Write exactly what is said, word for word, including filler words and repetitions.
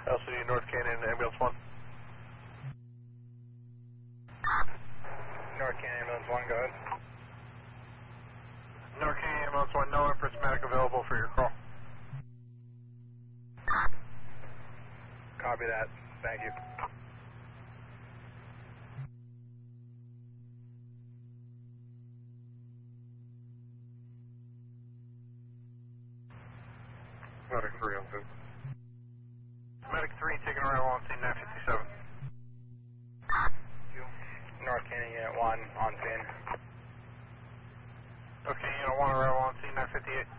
L C D North Canyon, ambulance one. North Canyon, ambulance one, go ahead. North Canyon, ambulance one, no efforts medic available for your call. Copy that. Thank you. Medic three on scene. Medic three taking arrival on scene nine fifty-seven. North Canyon, unit one, on scene. Okay, unit one arrival on scene nine fifty-eight.